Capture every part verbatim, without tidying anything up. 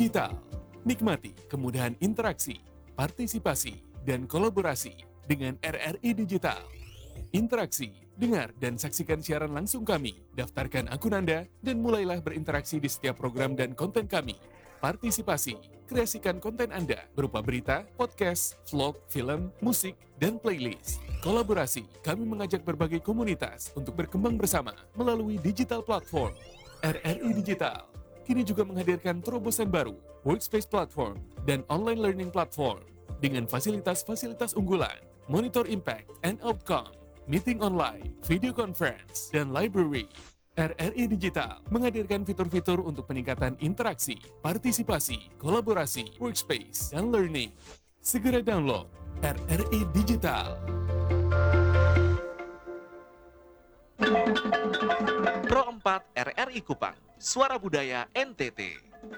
digital. Nikmati kemudahan interaksi, partisipasi, dan kolaborasi dengan R R I Digital. Interaksi, dengar dan saksikan siaran langsung kami, daftarkan akun Anda, dan mulailah berinteraksi di setiap program dan konten kami. Partisipasi, kreasikan konten Anda berupa berita, podcast, vlog, film, musik, dan playlist. Kolaborasi, kami mengajak berbagai komunitas untuk berkembang bersama melalui digital platform. R R I Digital kini juga menghadirkan terobosan baru, workspace platform, dan online learning platform dengan fasilitas-fasilitas unggulan, monitor impact and outcome, meeting online, video conference, dan library. R R I Digital menghadirkan fitur-fitur untuk peningkatan interaksi, partisipasi, kolaborasi, workspace, dan learning. Segera download R R I Digital. Pro empat R R I Kupang, Suara Budaya N T T.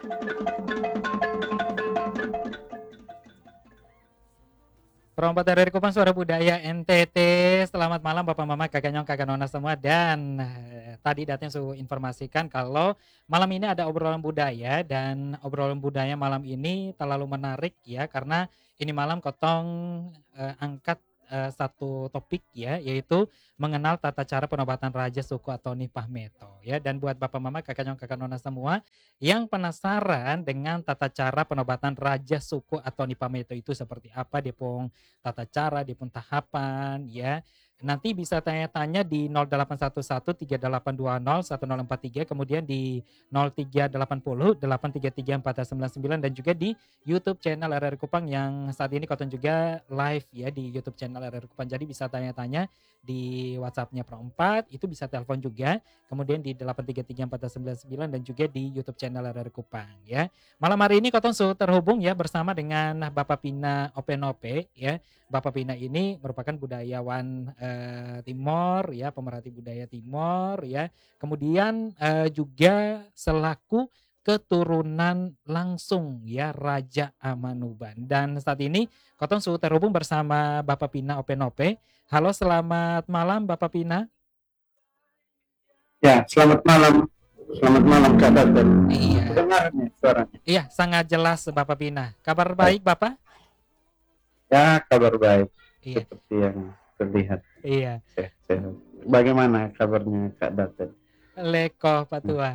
Pro empat R R I Kupang, Suara Budaya N T T. Selamat malam Bapak Mama, Kakak Nyong, Kakak Nona semua. Dan eh, tadi datang sudah informasikan kalau malam ini ada obrolan budaya. Dan obrolan budaya malam ini terlalu menarik ya, karena ini malam Kotong eh, angkat eh, satu topik ya, yaitu mengenal tata cara penobatan raja suku atau Nipah Meto ya. Dan buat Bapak Mama, Kakak Nyong, Kakak Nona semua yang penasaran dengan tata cara penobatan raja suku atau Nipah Meto itu seperti apa, Depong tata cara, di pun tahapan ya. Nanti bisa tanya-tanya di nol delapan satu satu tiga delapan dua nol satu nol empat tiga, kemudian di nol tiga delapan nol delapan tiga tiga empat sembilan sembilan, dan juga di YouTube channel R R I Kupang yang saat ini Koton juga live ya di YouTube channel R R I Kupang. Jadi bisa tanya-tanya di WhatsApp-nya Pro empat, itu bisa telepon juga, kemudian di delapan tiga tiga empat sembilan sembilan, dan juga di YouTube channel R R I Kupang ya. Malam hari ini Koton sudah terhubung ya bersama dengan Bapak Pina Openope ya. Bapak Pina ini merupakan budayawan eh, Timor ya, pemerhati budaya Timor ya. Kemudian eh, juga selaku keturunan langsung ya Raja Amanuban. Dan saat ini Koton sudah terhubung bersama Bapak Pina Openope. Halo, selamat malam Bapak Pina. Ya, selamat malam. Selamat malam Kak Dadan. Iya. Dengar nih suaranya. Iya, sangat jelas Bapak Pina. Kabar baik Bapak? Ya, kabar baik. Iya. Seperti yang terlihat. Iya. Sehat-sehat. Bagaimana kabarnya Kak Dadan? Leko Patua.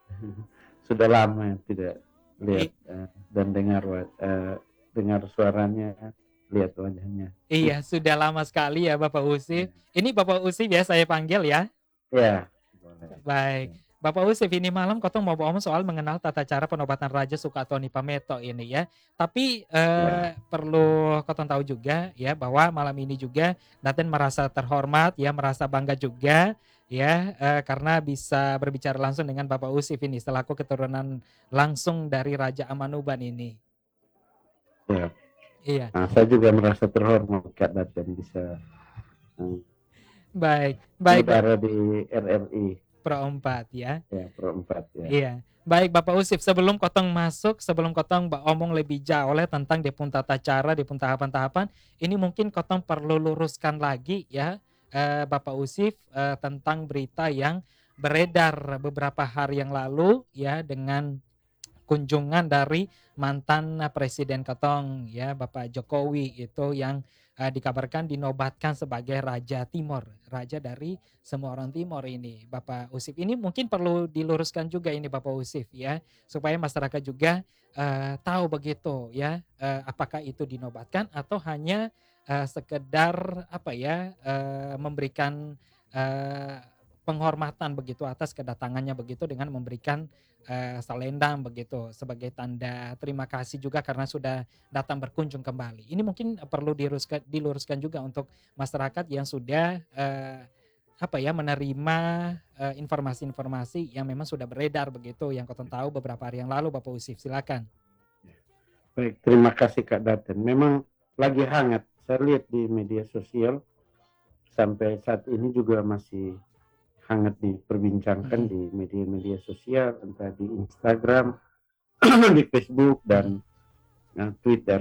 Sudah lama tidak lihat uh, dan dengar uh, dengar suaranya, lihat wajahnya. Iya, sudah lama sekali ya Bapak Usif. Ini Bapak Usif ya saya panggil ya. Ya. Boleh. Baik. Bapak Usif, ini malam Kotong mau ngomong soal mengenal tata cara penobatan raja suku atau Nipah Meto ini ya. Tapi eh, ya. perlu Kotong tahu juga ya bahwa malam ini juga Daten merasa terhormat ya, merasa bangga juga ya eh, karena bisa berbicara langsung dengan Bapak Usif ini selaku keturunan langsung dari Raja Amanuban ini. Ya. Iya. Nah, saya juga merasa terhormat Kak Daten bisa hmm, baik, baik. Berada di R R I Pro empat ya. Ya, Pro empat ya. Iya. Baik Bapak Usif, sebelum Kotong masuk, sebelum Kotong omong lebih jauh oleh tentang depun tata cara, depun tahapan-tahapan, ini mungkin Kotong perlu luruskan lagi ya eh, Bapak Usif eh, tentang berita yang beredar beberapa hari yang lalu ya dengan kunjungan dari mantan Presiden Kotong ya Bapak Jokowi itu yang uh, dikabarkan dinobatkan sebagai Raja Timor, raja dari semua orang Timor ini Bapak Usif. Ini mungkin perlu diluruskan juga ini Bapak Usif ya, supaya masyarakat juga uh, tahu begitu ya, uh, apakah itu dinobatkan atau hanya uh, sekedar apa ya uh, memberikan uh, penghormatan begitu atas kedatangannya begitu dengan memberikan uh, salendang begitu sebagai tanda terima kasih juga karena sudah datang berkunjung kembali. Ini mungkin perlu diluruskan, diluruskan juga untuk masyarakat yang sudah uh, apa ya menerima uh, informasi-informasi yang memang sudah beredar begitu yang Koton tahu beberapa hari yang lalu Bapak Usif. Silakan. Baik, terima kasih Kak Daten. Memang lagi hangat. Saya lihat di media sosial sampai saat ini juga masih hangat diperbincangkan hmm. di media-media sosial, entah di Instagram, di Facebook, dan uh, Twitter.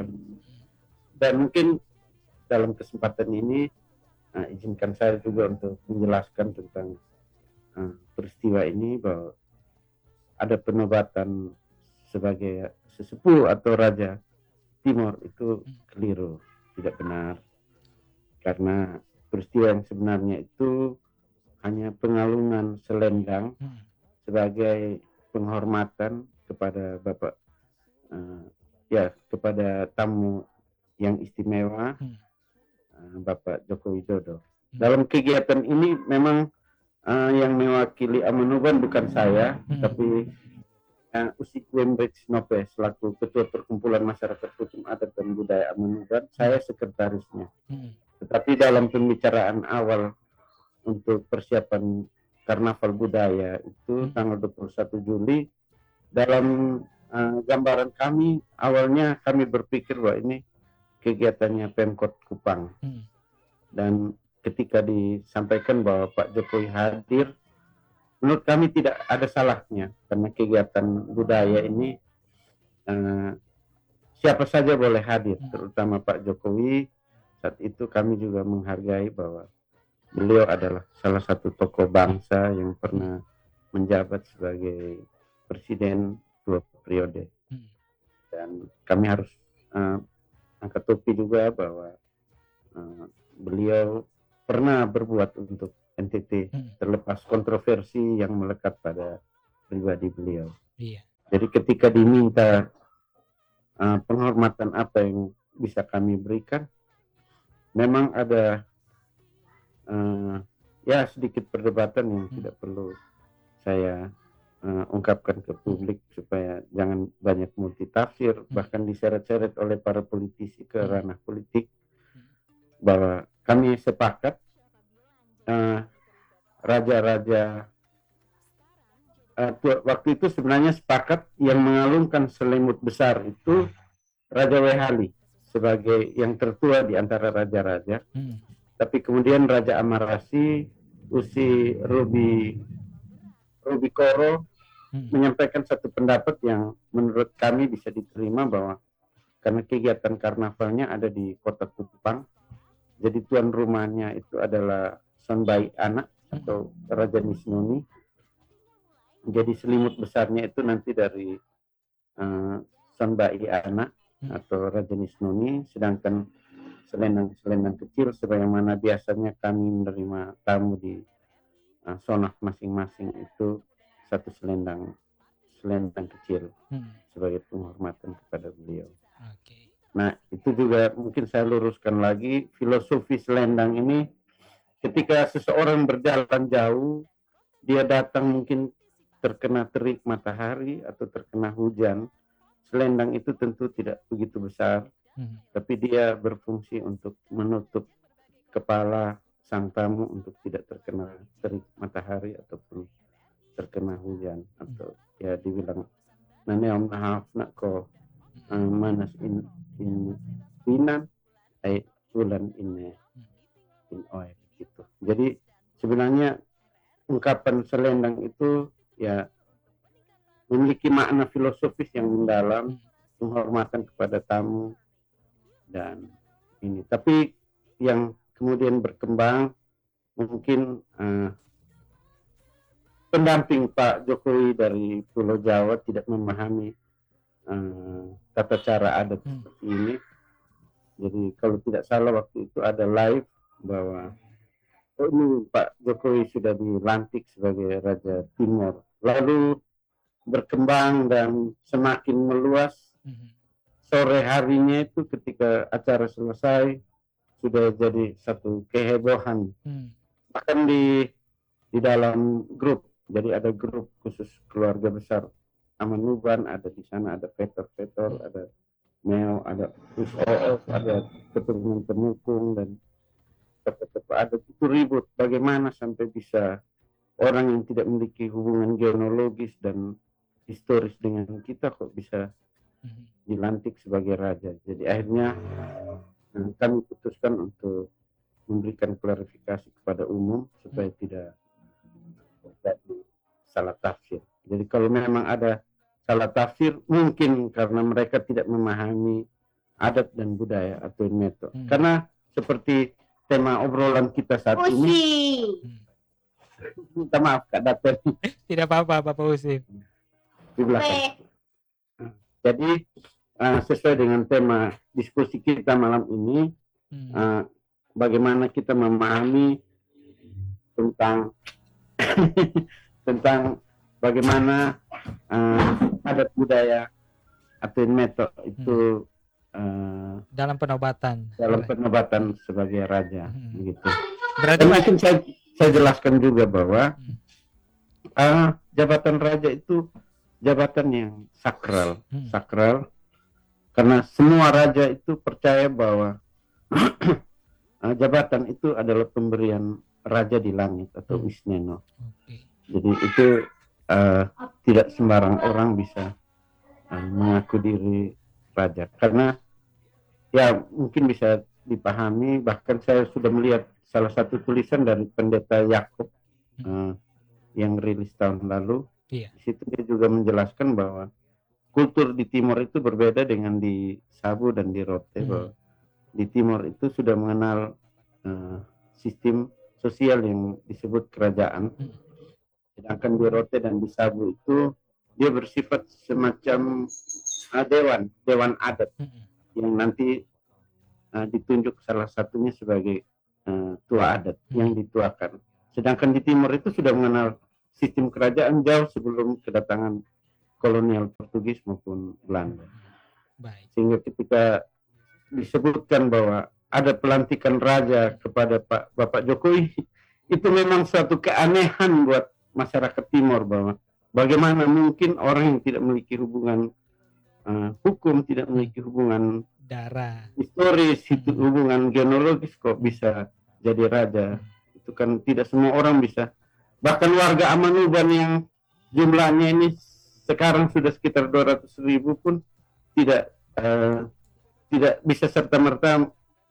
Dan mungkin dalam kesempatan ini, uh, izinkan saya juga untuk menjelaskan tentang uh, peristiwa ini, bahwa ada penobatan sebagai sesepuh atau raja Timor itu keliru, tidak benar. Karena peristiwa yang sebenarnya itu hanya pengalungan selendang Hmm. sebagai penghormatan kepada Bapak uh, ya kepada tamu yang istimewa, Hmm. uh, Bapak Joko Widodo. Hmm. Dalam kegiatan ini memang uh, yang mewakili Amanuban bukan saya, Hmm. tapi uh, Usik Wembridge Nope selaku Ketua Perkumpulan Masyarakat Hukum Adat dan Budaya Amanuban, saya sekretarisnya. Hmm. Tetapi dalam pembicaraan awal untuk persiapan Karnaval Budaya itu Hmm. tanggal dua puluh satu Juli, dalam uh, gambaran kami awalnya kami berpikir bahwa ini kegiatannya Pemkot Kupang. Hmm. Dan ketika disampaikan bahwa Pak Jokowi hadir, menurut kami tidak ada salahnya, karena kegiatan budaya ini uh, siapa saja boleh hadir, terutama Pak Jokowi. Saat itu kami juga menghargai bahwa beliau adalah salah satu tokoh bangsa yang pernah menjabat sebagai presiden dua periode. Dan kami harus uh, angkat topi juga bahwa uh, beliau pernah berbuat untuk N T T, terlepas kontroversi yang melekat pada pribadi beliau. Iya. Jadi ketika diminta uh, penghormatan apa yang bisa kami berikan, memang ada Uh, ya sedikit perdebatan yang hmm. tidak perlu saya uh, ungkapkan ke publik supaya jangan banyak multitafsir, hmm. bahkan diseret-seret oleh para politisi ke ranah politik, bahwa kami sepakat uh, raja-raja uh, waktu itu sebenarnya sepakat yang mengalungkan selimut besar itu Raja Wehali sebagai yang tertua di antara raja-raja. Hmm. Tapi kemudian Raja Amarasi, Usi Rubi Rubi Koro hmm. menyampaikan satu pendapat yang menurut kami bisa diterima, bahwa karena kegiatan karnavalnya ada di Kota Kupang, jadi tuan rumahnya itu adalah Sonbai Anak atau Raja Nisnuni. Jadi selimut besarnya itu nanti dari uh, Sonbai Anak atau Raja Nisnuni, sedangkan selendang-selendang kecil sebagaimana biasanya kami menerima tamu di uh, sonah masing-masing itu satu selendang selendang kecil hmm. sebagai penghormatan kepada beliau. Okay. Nah itu juga mungkin saya luruskan lagi, filosofi selendang ini ketika seseorang berjalan jauh, dia datang mungkin terkena terik matahari atau terkena hujan, selendang itu tentu tidak begitu besar. Hmm. Tapi dia berfungsi untuk menutup kepala sang tamu untuk tidak terkena terik matahari ataupun terkena hujan, atau hmm. ya dibilang naneom nahaf nak ko um, manas in in pinan ay bulan in in oil gitu. Jadi sebenarnya ungkapan selendang itu ya memiliki makna filosofis yang mendalam, penghormatan kepada tamu dan ini. Tapi yang kemudian berkembang mungkin uh, pendamping Pak Jokowi dari Pulau Jawa tidak memahami uh, tata cara adat hmm. seperti ini. Jadi kalau tidak salah waktu itu ada live bahwa oh ini Pak Jokowi sudah dilantik sebagai Raja Timor, lalu berkembang dan semakin meluas. Hmm. Sore harinya itu ketika acara selesai sudah jadi satu kehebohan. Hmm. Bahkan di di dalam grup, jadi ada grup khusus keluarga besar Amanuban, ada di sana ada Peter-Peter, hmm. ada Neo, ada Us-Oos, ada keturunan Penukung dan tepat-tepat ada itu ribut. Bagaimana sampai bisa orang yang tidak memiliki hubungan genealogis dan historis dengan kita kok bisa dilantik sebagai raja. Jadi akhirnya eh, kami putuskan untuk memberikan klarifikasi kepada umum supaya tidak terjadi salah tafsir. Jadi kalau memang ada salah tafsir mungkin karena mereka tidak memahami adat dan budaya atau neto. Hmm. Karena seperti tema obrolan kita saat Usi. ini. Minta maaf Kak Daten. Tidak apa-apa Bapak Usi. Di belakang. Jadi uh, sesuai dengan tema diskusi kita malam ini, Hmm. uh, bagaimana kita memahami tentang tentang bagaimana uh, adat budaya atau meto itu uh, Dalam penobatan. dalam Boleh. penobatan sebagai raja, Hmm. begitu. Berarti Dan Pak, mungkin saya, saya jelaskan juga bahwa Hmm. uh, jabatan raja itu jabatan yang sakral, Hmm. sakral, karena semua raja itu percaya bahwa uh, jabatan itu adalah pemberian raja di langit atau Hmm. wisneno. Oke. Jadi itu uh, tidak sembarang orang bisa uh, mengaku diri raja, karena ya mungkin bisa dipahami. Bahkan saya sudah melihat salah satu tulisan dari pendeta Yakob uh, yang rilis tahun lalu. Iya. Di situ dia juga menjelaskan bahwa kultur di Timor itu berbeda dengan di Sabu dan di Rote. Hmm. Bahwa di Timor itu sudah mengenal uh, sistem sosial yang disebut kerajaan, Hmm. sedangkan di Rote dan di Sabu itu dia bersifat semacam uh, dewan, dewan adat Hmm. yang nanti uh, ditunjuk salah satunya sebagai uh, tua adat Hmm. yang dituakan. Sedangkan di Timor itu sudah mengenal sistem kerajaan jauh sebelum kedatangan kolonial Portugis maupun Belanda. Baik. Sehingga ketika disebutkan bahwa ada pelantikan raja kepada Pak Bapak Jokowi, itu memang suatu keanehan buat masyarakat Timor, bahwa bagaimana mungkin orang yang tidak memiliki hubungan uh, hukum, tidak memiliki hubungan Darah. historis, itu Hmm. hubungan genealogis kok bisa jadi raja. Itu kan tidak semua orang bisa. Bahkan warga Amanuban yang jumlahnya ini sekarang sudah sekitar dua ratus ribu pun tidak uh, tidak bisa serta-merta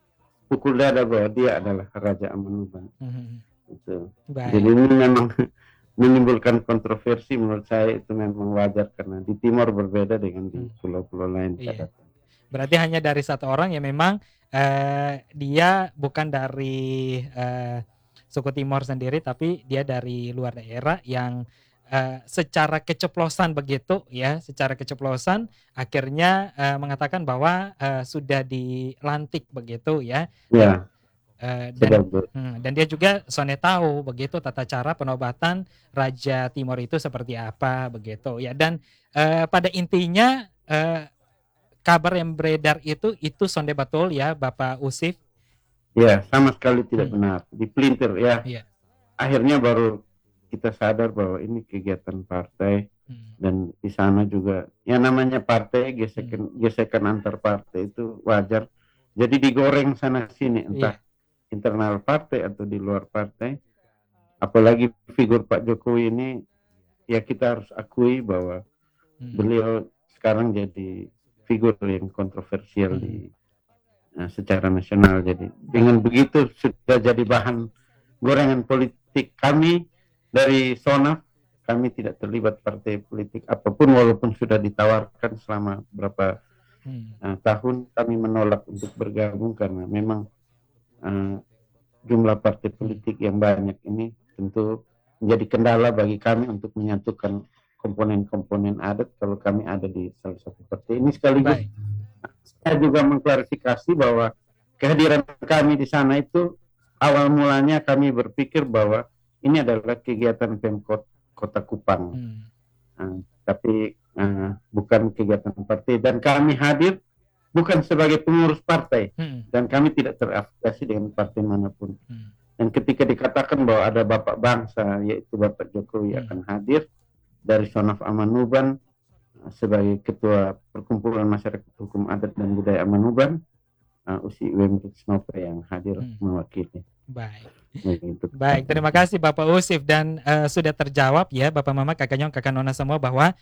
pukul dada bahwa dia adalah Raja Amanuban. Hmm. Itu. Baik. Jadi ini memang menimbulkan kontroversi. Menurut saya itu memang wajar karena di Timor berbeda dengan di pulau-pulau lain. Iya. Berarti hanya dari satu orang yang memang eh, dia bukan dari eh, suku Timor sendiri, tapi dia dari luar daerah yang eh, secara keceplosan begitu ya, secara keceplosan akhirnya eh, mengatakan bahwa eh, sudah dilantik begitu ya. Ya. Eh, Sudah dan ber- hmm, dan dia juga sone tahu begitu tata cara penobatan Raja Timor itu seperti apa begitu ya. Dan eh, pada intinya eh, kabar yang beredar itu itu sonde betul ya Bapak Usif. Ya, sama sekali tidak Hmm. benar. Dipelintir ya. Iya. Akhirnya baru kita sadar bahwa ini kegiatan partai, Hmm. dan di sana juga ya namanya partai, gesekan gesekan antar partai itu wajar. Jadi digoreng sana sini, entah internal partai atau di luar partai. Apalagi figur Pak Jokowi ini, ya kita harus akui bahwa Hmm. beliau sekarang jadi figur yang kontroversial Hmm. di uh, secara nasional. Jadi dengan begitu sudah jadi bahan gorengan politik. Kami dari Sonaf, kami tidak terlibat partai politik apapun, walaupun sudah ditawarkan selama berapa Hmm. uh, tahun. Kami menolak untuk bergabung karena memang uh, jumlah partai politik yang banyak ini tentu menjadi kendala bagi kami untuk menyatukan komponen-komponen adat kalau kami ada di salah satu partai ini. Sekaligus Baik. saya juga mengklarifikasi bahwa kehadiran kami di sana itu awal mulanya kami berpikir bahwa ini adalah kegiatan Pemkot Kota Kupang. Hmm. Uh, tapi uh, bukan kegiatan partai, dan kami hadir bukan sebagai pengurus partai, Hmm. dan kami tidak terafiliasi dengan partai manapun. Hmm. Dan ketika dikatakan bahwa ada Bapak Bangsa, yaitu Bapak Jokowi Hmm. akan hadir dari Sonaf Amanuban uh, sebagai Ketua Perkumpulan Masyarakat Hukum Adat dan Budaya Amanuban, uh, Usi Wem Snope yang hadir Hmm. mewakili. Baik. Begitu. Baik, terima kasih Bapak Usif, dan eh, sudah terjawab ya Bapak Mama, Kakak Nyong, Kakak Nona semua bahwa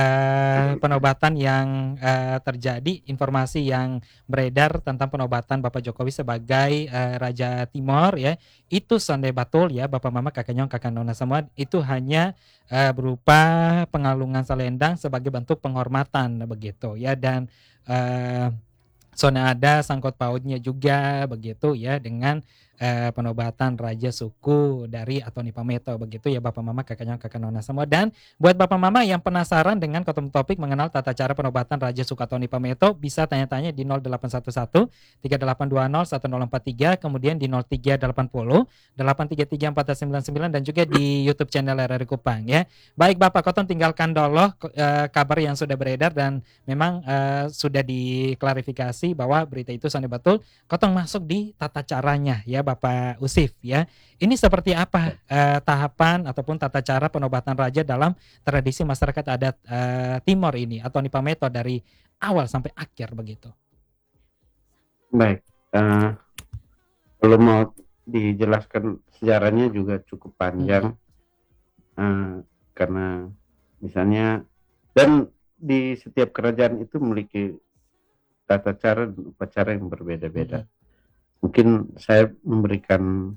eh, penobatan yang eh, terjadi, informasi yang beredar tentang penobatan Bapak Jokowi sebagai eh, Raja Timor ya, itu sonde batul ya Bapak Mama, Kakak Nyong, Kakak Nona semua, itu hanya eh, berupa pengalungan selendang sebagai bentuk penghormatan begitu ya, dan eh, Sona ada sangkut pautnya juga begitu ya dengan eh, penobatan raja suku dari Atoni Pameto, begitu ya Bapak Mama, kakak nyong, kakak nona semua. Dan buat Bapak Mama yang penasaran dengan kotum topik mengenal tata cara penobatan raja suku Atoni Pameto, bisa tanya-tanya di nol delapan satu satu tiga delapan dua nol satu nol empat tiga, kemudian di nol tiga delapan nol delapan tiga tiga empat sembilan sembilan, dan juga di YouTube channel R R I Kupang ya. Baik Bapak, Koton tinggalkan dulu eh, kabar yang sudah beredar, dan memang eh, sudah diklarifikasi bahwa berita itu sani betul. Koton masuk di tata caranya ya Bapak Usif ya. Ini seperti apa eh, tahapan ataupun tata cara penobatan raja dalam tradisi masyarakat adat eh, Timor ini atau Nipameto dari awal sampai akhir begitu? Baik, uh, kalau mau dijelaskan sejarahnya juga cukup panjang, uh, karena misalnya dan di setiap kerajaan itu memiliki tata cara dan upacara yang berbeda-beda. Hmm. Mungkin saya memberikan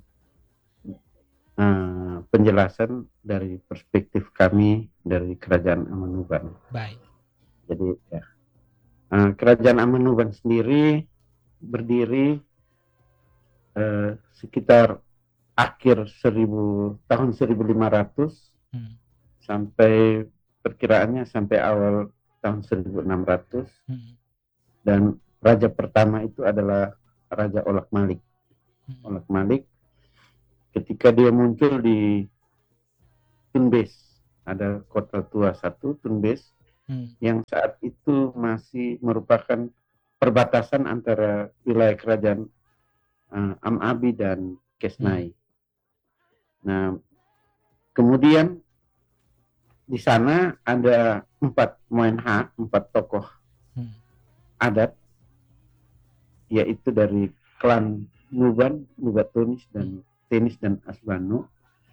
uh, penjelasan dari perspektif kami dari Kerajaan Amanuban. Baik. Jadi ya, uh, Kerajaan Amanuban sendiri berdiri uh, sekitar akhir seribu tahun seribu lima ratus Hmm. sampai perkiraannya sampai awal tahun seribu enam ratus. Hmm. Dan raja pertama itu adalah Raja Olak Malik. Hmm. Olak Malik ketika dia muncul di Tumbes, ada kota tua satu Tumbes, Hmm. yang saat itu masih merupakan perbatasan antara wilayah kerajaan uh, Am-Abi dan Kesnai. Nah, kemudian di sana ada empat Moenha, empat tokoh Hmm. adat, yaitu dari klan Nuban, Nubatonis dan Tenis dan Asbano,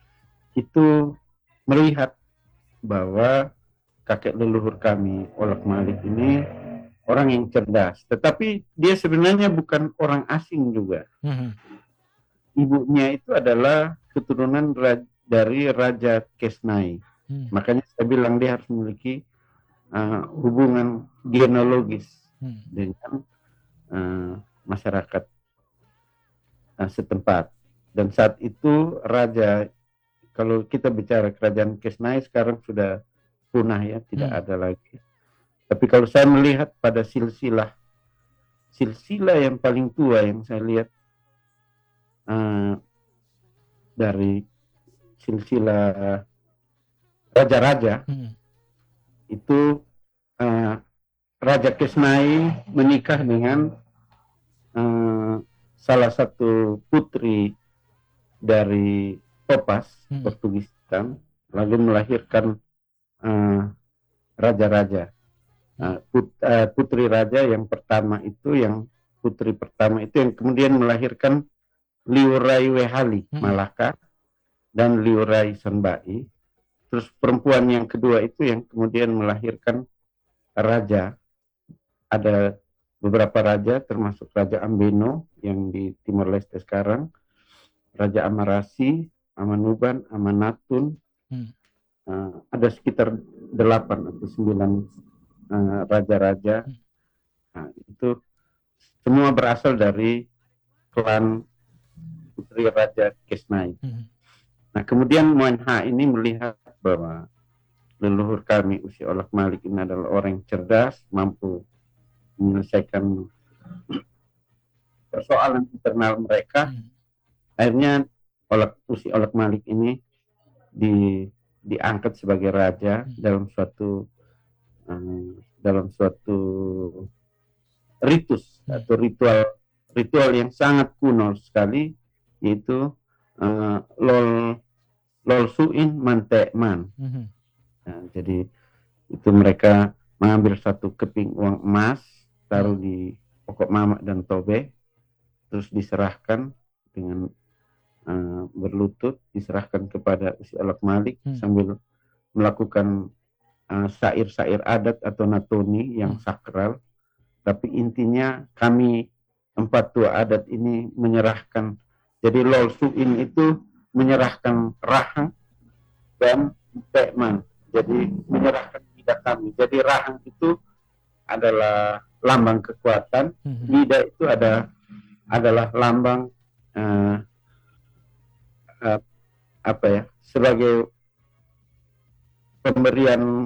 itu melihat bahwa kakek leluhur kami Olak Malik ini orang yang cerdas, tetapi dia sebenarnya bukan orang asing juga. Hmm. Ibunya itu adalah keturunan ra- dari Raja Kesnai. Hmm. Makanya saya bilang dia harus memiliki uh, hubungan genealogis Hmm. dengan uh, masyarakat uh, setempat. Dan saat itu raja, kalau kita bicara kerajaan Kesnai sekarang sudah punah ya, tidak Hmm. ada lagi. Tapi kalau saya melihat pada silsilah silsilah yang paling tua yang saya lihat uh, dari silsilah raja-raja, Hmm. itu uh, Raja Kesnai menikah dengan uh, salah satu putri dari Topas, Hmm. Portugis hitam, lalu melahirkan uh, raja-raja. Uh, put- uh, putri raja yang pertama itu, yang putri pertama itu yang kemudian melahirkan Liurai Wehali Hmm. Malaka dan Liurai Sanbai. Terus perempuan yang kedua itu yang kemudian melahirkan raja. Ada beberapa raja, termasuk Raja Ambeno yang di Timor Leste sekarang, Raja Amarasi, Amanuban, Amanatun. Hmm. Uh, ada sekitar delapan atau sembilan uh, raja-raja. Hmm. Nah, itu semua berasal dari klan putri Raja Kesnai. Hmm. Nah, kemudian Moenha ini melihat bahwa leluhur kami Usi Olak Malik ini adalah orang yang cerdas, mampu menyelesaikan persoalan internal mereka. Hmm. Akhirnya Olak, Usi Olak Malik ini di, diangkat sebagai raja Hmm. dalam suatu um, dalam suatu ritus Hmm. atau ritual ritual yang sangat kuno sekali, yaitu uh, lol lol suin mantekman. Hmm. Nah, jadi itu mereka mengambil satu keping uang emas, taruh Hmm. di pokok mamak dan tobe, terus diserahkan dengan uh, berlutut, diserahkan kepada Usi Olak Malik Hmm. sambil melakukan uh, syair-syair adat atau natoni yang Hmm. sakral. Tapi intinya kami empat tua adat ini menyerahkan, jadi lol suin itu menyerahkan rahang dan tekman, jadi menyerahkan lidah kami. Jadi rahang itu adalah lambang kekuatan, Hmm. lidah itu ada adalah lambang uh, uh, apa ya, sebagai pemberian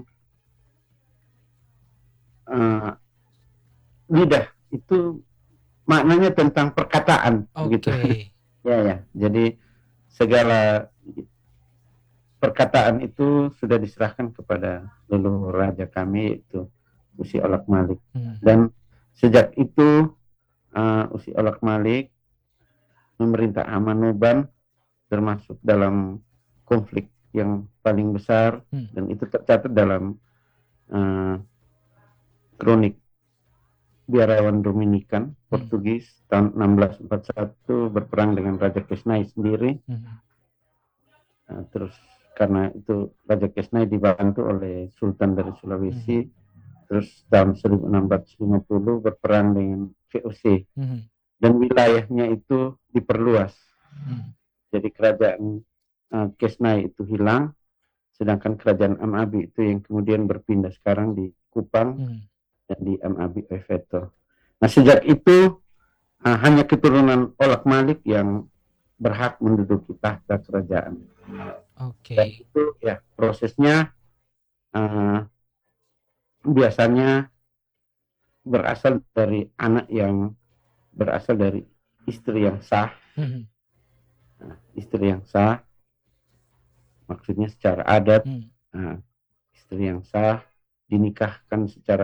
uh, lidah itu maknanya tentang perkataan, Oke. gitu. Ya ya. Jadi segala perkataan itu sudah diserahkan kepada leluhur raja kami, yaitu Usi Olak Malik. Hmm. Dan sejak itu uh, Usi Olak Malik memerintah Amanoban, termasuk dalam konflik yang paling besar, Hmm. dan itu tercatat dalam uh, kronik biarawan Dominikan Portugis tahun enam belas empat puluh satu, berperang dengan Raja Kesnai sendiri. Hmm. Nah, terus karena itu Raja Kesnai dibantu oleh Sultan dari Sulawesi. Hmm. Terus tahun seribu enam ratus lima puluh berperang dengan V O C. Hmm. Dan wilayahnya itu diperluas. Hmm. Jadi kerajaan uh, Kesnai itu hilang, sedangkan kerajaan Amabi itu yang kemudian berpindah sekarang di Kupang Hmm. dan di Amabi Oeveto. Nah, sejak itu uh, hanya keturunan Olak Malik yang berhak menduduki tahta kerajaan. Oke. Dan itu ya prosesnya uh, biasanya berasal dari anak yang berasal dari istri yang sah. Hmm. Nah, istri yang sah maksudnya secara adat. Hmm. Nah, istri yang sah dinikahkan secara